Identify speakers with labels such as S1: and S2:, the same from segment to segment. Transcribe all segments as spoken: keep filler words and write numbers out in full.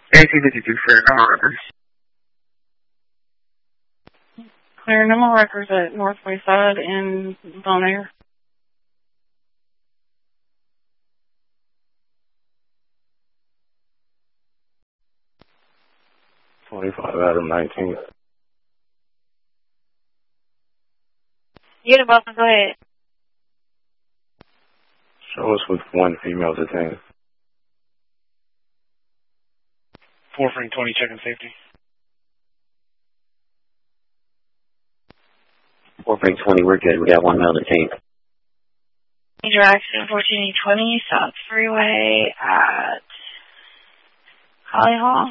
S1: eighteen fifty-two, clear, number records.
S2: Clear, number records at North Wayside in Bonaire.
S3: twenty-five Adam nineteen.
S2: Unit Boston, go ahead.
S3: Show us with one female detained.
S4: four Frank twenty, checking safety.
S5: four Frank twenty, we're good. We got one male detained.
S2: Major accident fourteen twenty, South Freeway at Holly Hall.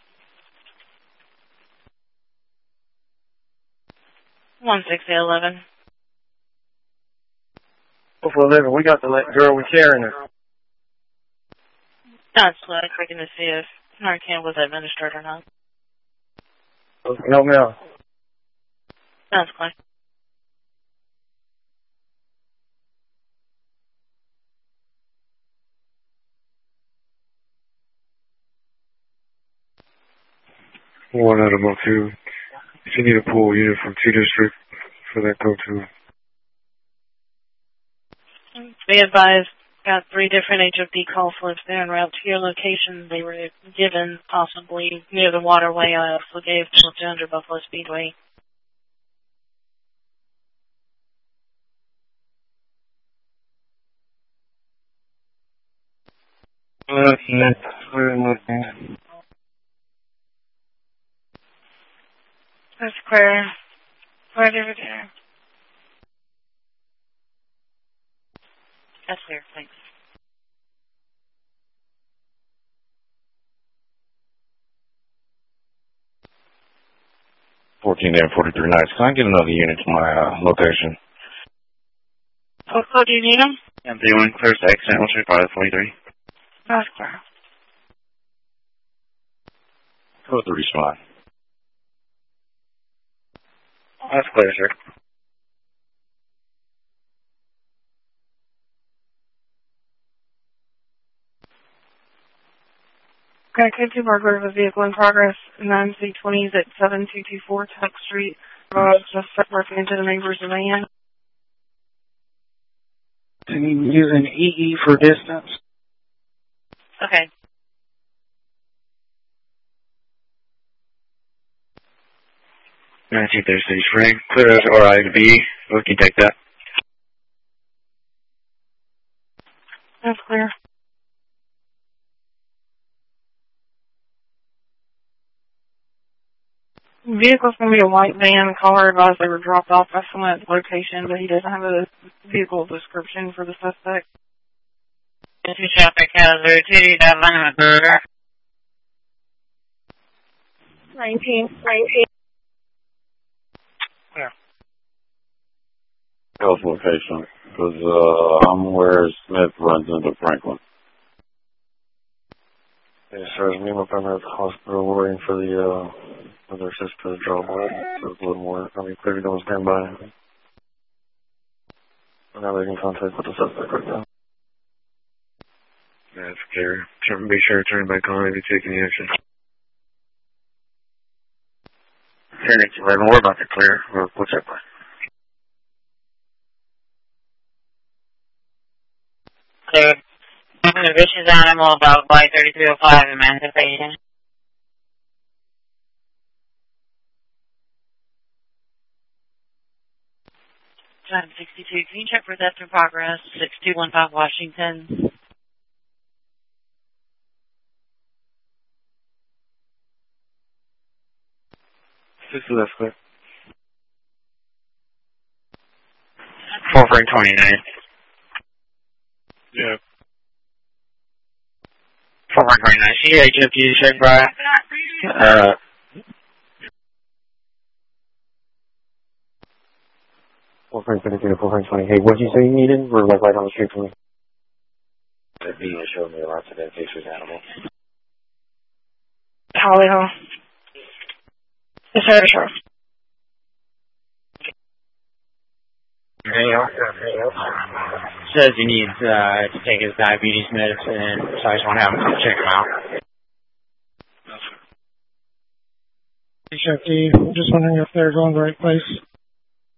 S2: one sixty eleven.
S6: Buffalo eleven, we got the girl we're carrying her.
S2: That's what I'm checking to see if Narcan was administered or not.
S6: No, ma'am.
S2: That's fine.
S7: One out of O two. If you need a pull unit from T District for that go to.
S2: Be advised, got three different H O D call slips there en route to your location. They were given possibly near the waterway. I also gave to two hundred Buffalo Speedway. That's clear. Right over there. That's clear, thanks.
S3: fourteen and forty-three nights. Can I get another unit to my uh, location?
S2: What code do you need them?
S1: M three one, clear to accident, one twenty-five forty-three.
S2: That's clear.
S3: Code three spot.
S1: That's clear, sir.
S2: Okay, K two burglar of a vehicle in progress, nine C twenties at seven two two four Tuck Street. Uh, just working into the neighbor's van.
S6: Can you use an E E for distance?
S2: Okay.
S1: nineteen thirty-six, Frank, clear as R I to B. We can take that.
S2: That's clear. The vehicle's going to be a white van. Caller advised they were dropped off at someone's location, but he doesn't have a vehicle description for the suspect.
S8: Two traffic hazard, two that murder.
S2: nineteen, nineteen.
S3: Yeah. Health location, because uh, I'm where Smith runs into Franklin.
S7: Yes, sir. Me and my partner at the hospital waiting for the uh, other sister to draw blood. So it's a little more. I mean, clearly don't stand by. We're not making contact with the suspect right now. That's clear. Be sure to turn back on if you take any action.
S1: ten H eleven, we're about to clear. We'll, we'll check by.
S8: Clear. A vicious animal about flight thirty-three oh five, Emancipation.
S2: Time sixty-two. Can you check for theft in progress? six two one five Washington.
S7: Six to left, clear.
S1: four Frank twenty-nine.
S7: Yeah.
S1: four Frank twenty-nine. C H F G check by. Uh.
S7: four Frank twenty-three to four Frank twenty. Hey, what'd you say you needed? We're like right on the street from me.
S3: The B showed me lots of vicious animals.
S2: Holly Hall. Yes, sir, sure.
S5: Hey, says he needs uh, to take his diabetes medicine, so I just want to have him come check him out.
S9: H F D. Just wondering if they're going to the right place.